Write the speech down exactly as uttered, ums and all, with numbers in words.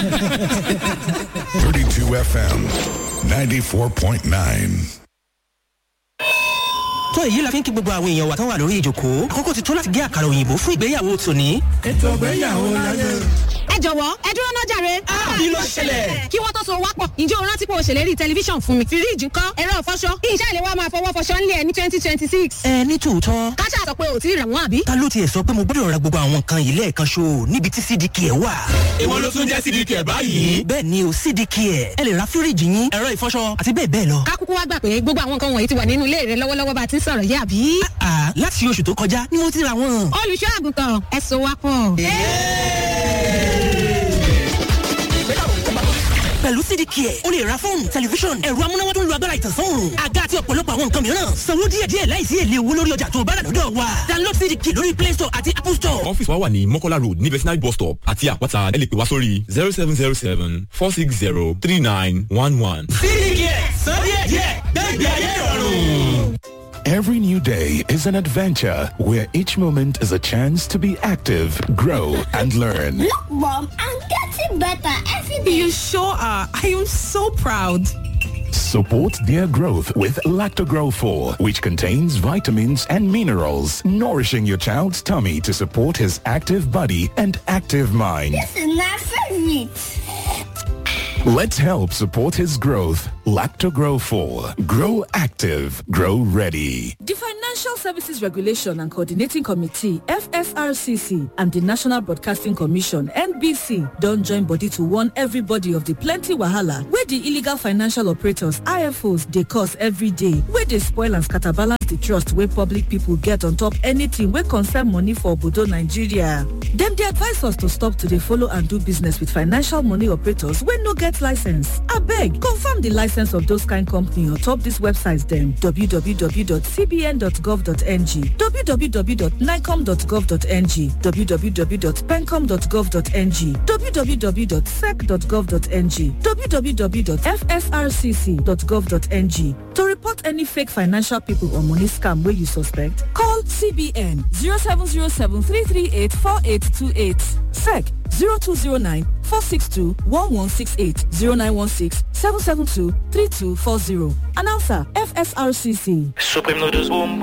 thirty-two F M ninety-four point nine. tó èyí la fi ń kí gbogbo àwọn èèyàn wa tán wà lórí ìjókòó àkókò ti tó láti gé àkàrà òyìnbó fún ìgbéyàwó tòní. ètò ìgbéyàwó láyé. ẹ jọ̀wọ́ ẹ dúró náà jàre. kí ló ṣẹlẹ̀? kí wọ́n tó so wápọ̀ ǹjẹ́ o rántí pé o ṣèlérí tẹlifíṣàn fún mi. fíríìjì ńkọ́ ẹ̀rọ ìfọṣọ iṣẹ́ ìléwọ́ máa fọwọ́ fọṣọ ńlẹ̀ ẹ̀ ní twenty twenty six. ẹ ní tòótọ́. káṣá sọ pé o ti rà wọ́n àbí. ta ló tiẹ̀ sọ pé mo gbọ́dọ̀ ra gbogbo àwọn nǹkan yìí lẹ́ẹ̀kan ṣo níbi tí C D K ẹ̀ wà. ìwọ ló tún jẹ́ C D K ẹ̀ báyìí. bẹ́ẹ̀ ni o C D K ẹ̀ ẹ lè ra fíríìjì yín ẹ̀rọ ìfọṣọ àti bẹ́ẹ̀ bẹ́ẹ̀ lọ. ká kúkú wá gbà pé gbogbo àwọn nǹkan wọ̀nyí ti wà nínú ilé rẹ lọ́wọ́lọ́wọ́ bá ti ń sọ̀rọ̀ yìí àbí. àà láti oṣù tó kọjá ni mo ti ra wọn. olùṣọ́ àgùntàn ẹ so wápọ̀. pẹ̀lú C D K ẹ̀ o lè ra fóònù tẹlifíṣọ̀n ẹ̀rọ amúnáwá tó ń lo agbára ìtànsán òòrùn àga àti ọ̀pọ̀lọpọ̀ àwọn nǹkan mìíràn sanwó díẹ̀díẹ̀ láìsí èlé owó lórí ọjà tó bá rà lọ́dọ̀ wa download C D K lórí Play Store àti Apple Store. ọ́fíìsì wa wà ní Mọ́kọ́lá road ní Vetinary bus stop àti àpáta ẹ lè pè wá sórí zero seven zero seven four six zero three nine one one. C D K sọ díẹ̀díẹ̀ gbẹ̀gbẹ̀ ayé ìrọ̀rùn. Every new day is an adventure where each moment is a chance to be active, grow, and learn. Look, Mom, I'm getting better every day. You sure are. I am so proud. Support their growth with Lactogrow four, which contains vitamins and minerals, nourishing your child's tummy to support his active body and active mind. This is my favorite. Let's help support his growth. Lactogrow four. Grow active. Grow ready. The Financial Services Regulation and Coordinating Committee, F S R C C, and the National Broadcasting Commission, N B C, don't join body to warn everybody of the plenty wahala where the illegal financial operators, I F Os, they cause every day, where they spoil and scatterbalance the trust where public people get on top anything where concern money for Obodo Nigeria. Them they advise us to stop to dey follow and do business with financial money operators when no get license. Abeg, confirm the license of those kind company on top these websites them w w w dot c b n dot gov dot n g, w w w dot nicom dot gov dot n g, w w w dot pencom dot gov dot n g, w w w dot sec dot gov dot n g, w w w dot f s r c c dot gov dot n g. To report any fake financial people or money scam where you suspect, call C B N zero seven zero seven three three eight four eight two eight, S E C zero two zero nine four six two one one six eight, zero nine one six seven seven two three two four zero. Announcer F S R C C. Supreme Noodles Boom.